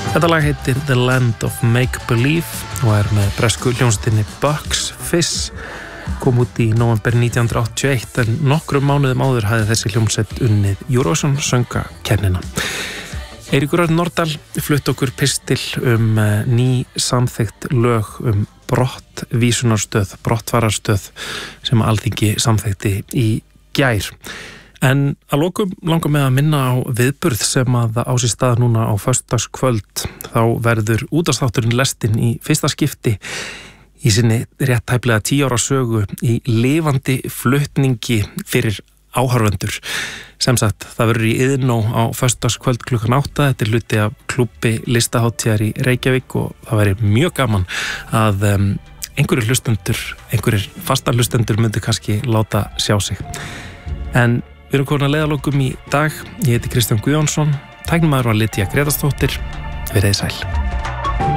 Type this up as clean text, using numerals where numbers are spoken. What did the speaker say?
Þetta lag heitir The Land of Make Believe og með bresku hljómsveitinni Bucks Fizz. Kom út í nóvember 1981 en nokkrum mánuðum áður hafði þessi hljómsveit unnið Eurovision söngakernina. Eiríkur Örn Norðdahl flutti okkur pistil ný samþykkt lög brottvísunarstöð, brottfararstöð sem Alþingi samþykkti í gær. En að lokum langar mig að minna á viðburð sem að á sér stað núna á föstudagskvöld. Þá verður útvarpsþátturinn Lestin í fyrsta skipti í sinni rétt tæplega 10 ára sögu í lifandi flutningi fyrir áhorfendur. Sem sagt, það verður í Iðnó á föstudagskvöld klukkan 8. Þetta er hluti af klúbbi listahátíðar í Reykjavík og það væri mjög gaman að einhverjir fastar hlustendur myndi kannski láta sjá sig. En við erum komin að leiðarlokum í dag. Ég heiti Kristján Guðjónsson, tæknimaður var Lydia Grétarsdóttir. Verið sæl.